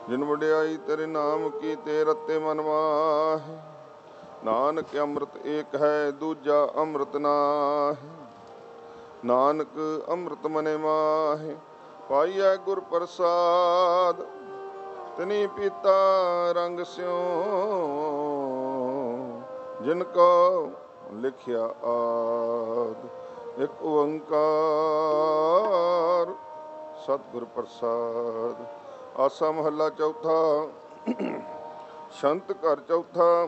ਜਿਨ ਵਡਿਆਈ ਤੇਰੇ ਨਾਮ ਕੀ ਤੇ ਰਤੇ ਮਨ ਮਾਹਿ। ਨਾਨਕ ਅੰਮ੍ਰਿਤ ਏਕ ਹੈ ਦੂਜਾ ਅੰਮ੍ਰਿਤ ਨਾਹਿ। ਨਾਨਕ ਅੰਮ੍ਰਿਤ ਮਨੇ ਮਾਹਿ ਪਾਈਐ ਗੁਰ ਪ੍ਰਸਾਦ। ਤਿਨੀ ਪੀਤਾ ਰੰਗ ਸਿਉ ਜਿਨ ਕੋ ਲਿਖਿਆ ਆਦ। ਇਕ ਓੰਕਾਰ ਸਤਿਗੁਰ ਪ੍ਰਸਾਦ। ਆਸਾ ਮਹੱਲਾ ਚੌਥਾ। ਛੰਤ ਘਰ ਚੌਥਾ।